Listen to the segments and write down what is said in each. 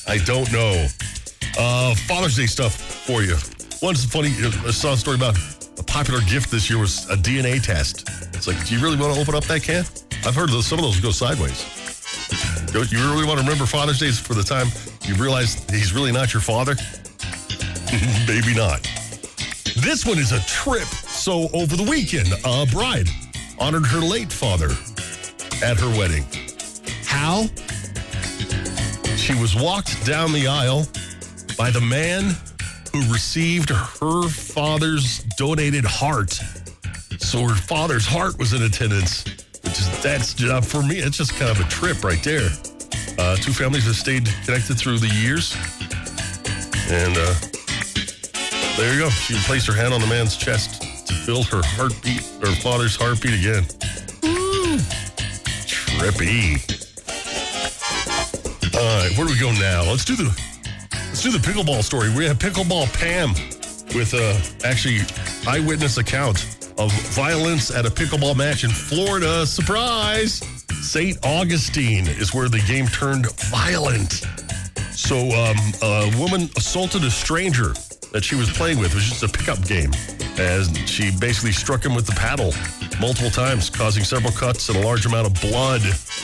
I don't know. Father's Day stuff for you. One's funny. I saw a story about a popular gift this year was a DNA test. It's like, do you really want to open up that can? I've heard some of those go sideways. Do you really want to remember Father's Day for the time you realize he's really not your father? Maybe not. This one is a trip. So over the weekend, a bride honored her late father at her wedding. How? She was walked down the aisle by the man who received her father's donated heart. So her father's heart was in attendance. That's for me, it's just kind of a trip right there. Two families have stayed connected through the years. And there you go. She placed her hand on the man's chest to feel her heartbeat, her father's heartbeat again. Woo! Trippy. All right, where do we go now? Let's do the pickleball story. We have Pickleball Pam with actually eyewitness account of violence at a pickleball match in Florida. Surprise! St. Augustine is where the game turned violent. So a woman assaulted a stranger that she was playing with. It was just a pickup game. As she basically struck him with the paddle multiple times, causing several cuts and a large amount of blood.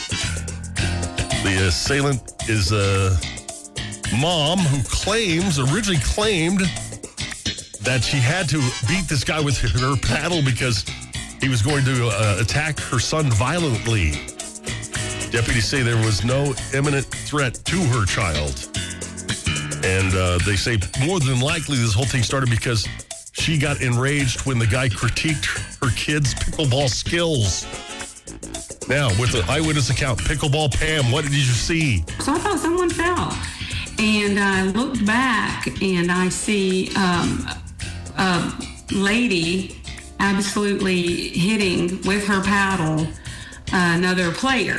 The assailant is a mom who originally claimed that she had to beat this guy with her paddle because he was going to attack her son violently. Deputies say there was no imminent threat to her child. And they say more than likely this whole thing started because she got enraged when the guy critiqued her kid's pickleball skills. Now, with the eyewitness account, Pickleball Pam, what did you see? So I thought someone fell. And I looked back and I see a lady absolutely hitting with her paddle another player.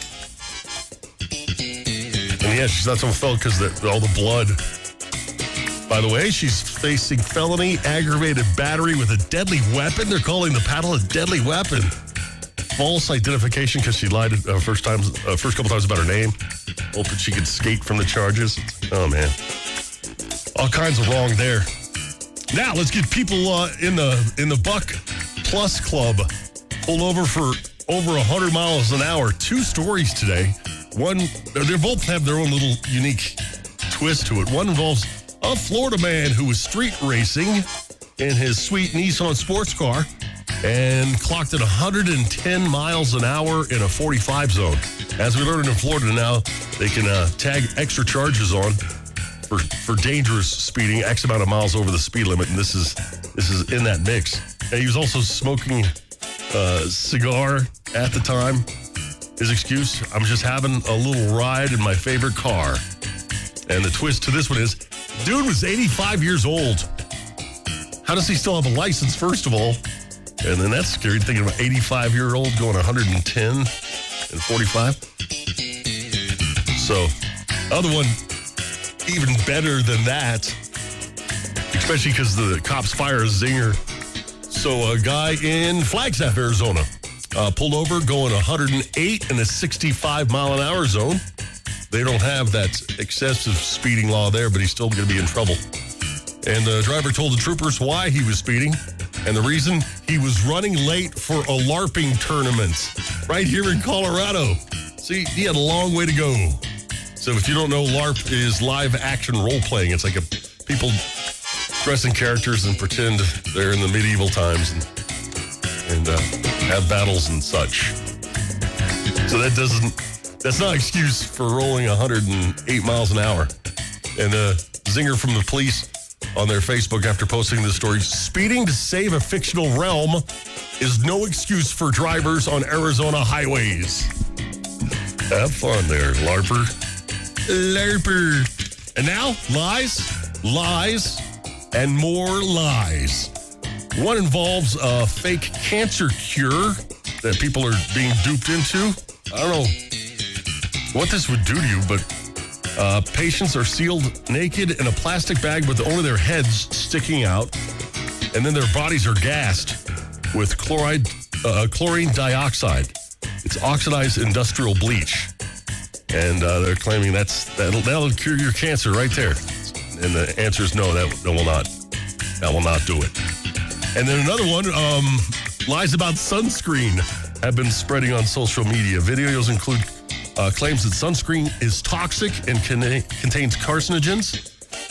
And yeah, she thought someone fell because all the blood. By the way, she's facing felony aggravated battery with a deadly weapon. They're calling the paddle a deadly weapon. False identification because she lied first couple times about her name, hoping she could skate from the charges. Oh man, all kinds of wrong there. Now let's get people in the Buck Plus Club pulled over for over 100 miles an hour. Two stories today. One, they both have their own little unique twist to it. One involves a Florida man who was street racing in his sweet Nissan sports car and clocked at 110 miles an hour in a 45 zone. As we learned in Florida now, they can tag extra charges on for dangerous speeding, X amount of miles over the speed limit, and this is in that mix. And he was also smoking a cigar at the time. His excuse, I'm just having a little ride in my favorite car. And the twist to this one is, dude was 85 years old. How does he still have a license, first of all? And then that's scary, thinking about 85-year-old going 110 and 45. So, other one, even better than that, especially because the cops fire a zinger. So, a guy in Flagstaff, Arizona, pulled over going 108 in a 65-mile-an-hour zone. They don't have that excessive speeding law there, but he's still going to be in trouble. And the driver told the troopers why he was speeding. And the reason, he was running late for a LARPing tournament right here in Colorado. See, he had a long way to go. So if you don't know, LARP is live action role playing. It's like people dress in characters and pretend they're in the medieval times and have battles and such. So that's not an excuse for rolling 108 miles an hour. And zinger from the police on their Facebook after posting this story. Speeding to save a fictional realm is no excuse for drivers on Arizona highways. Have fun there, LARPer. LARPer. And now, lies, and more lies. One involves a fake cancer cure that people are being duped into. I don't know what this would do to you, but patients are sealed naked in a plastic bag with only their heads sticking out, and then their bodies are gassed with chlorine dioxide. It's oxidized industrial bleach. And they're claiming that'll cure your cancer right there. And the answer is no, that will not. That will not do it. And then another one, lies about sunscreen have been spreading on social media. Videos include claims that sunscreen is toxic and contains carcinogens.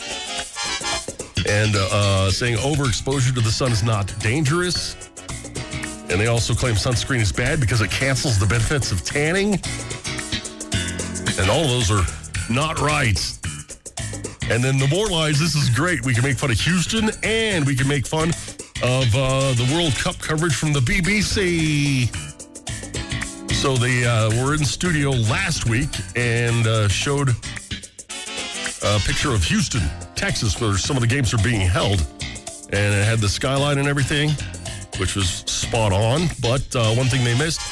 And saying overexposure to the sun is not dangerous. And they also claim sunscreen is bad because it cancels the benefits of tanning. And all of those are not right. And then the more lies, this is great. We can make fun of Houston, and we can make fun of the World Cup coverage from the BBC. So they were in studio last week and showed a picture of Houston, Texas, where some of the games are being held. And it had the skyline and everything, which was spot on. But one thing they missed,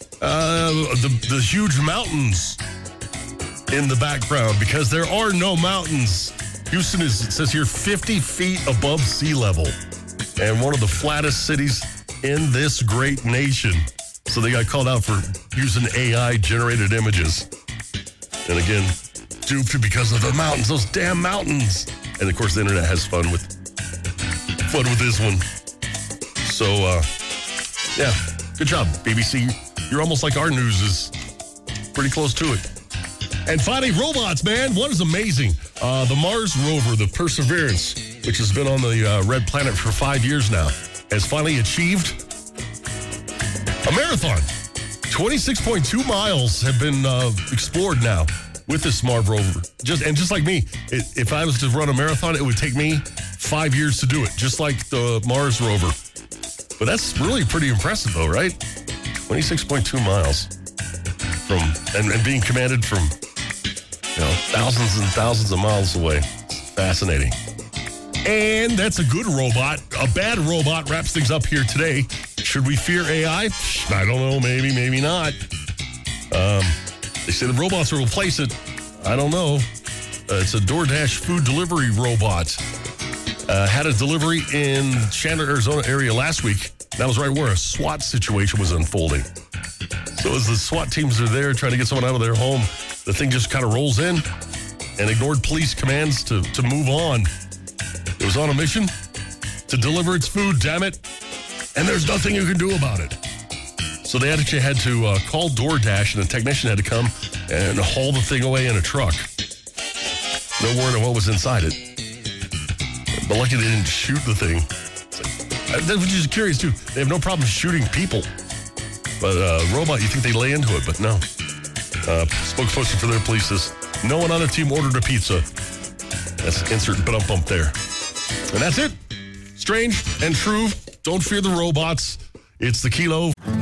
the huge mountains in the background, because there are no mountains. Houston is, it says here, 50 feet above sea level and one of the flattest cities in this great nation. So they got called out for using AI-generated images. And again, duped because of the mountains, those damn mountains. And of course, the internet has fun with this one. So, yeah, good job, BBC. You're almost like our news is pretty close to it. And finally, robots, man. One is amazing. The Mars rover, the Perseverance, which has been on the red planet for 5 years now, has finally achieved a marathon. 26.2 miles have been explored now with this Mars rover. Just like me, if I was to run a marathon, it would take me 5 years to do it, just like the Mars rover. But that's really pretty impressive, though, right? 26.2 miles from and being commanded from thousands and thousands of miles away. Fascinating. And that's a good robot. A bad robot wraps things up here today. Should we fear AI? I don't know. Maybe, maybe not. They say the robots will replace it. I don't know. It's a DoorDash food delivery robot. Had a delivery in Chandler, Arizona area last week. That was right where a SWAT situation was unfolding. So as the SWAT teams are there trying to get someone out of their home, the thing just kind of rolls in and ignored police commands to move on. It was on a mission to deliver its food, damn it. And there's nothing you can do about it. So they actually had to call DoorDash, and a technician had to come and haul the thing away in a truck. No word on what was inside it. But lucky they didn't shoot the thing. That's just curious, too. They have no problem shooting people. But robot, you think they lay into it, but no. Spokesperson for their police says, no one on their team ordered a pizza. That's insert bump there. And that's it. Strange and true. Don't fear the robots. It's the Kilo.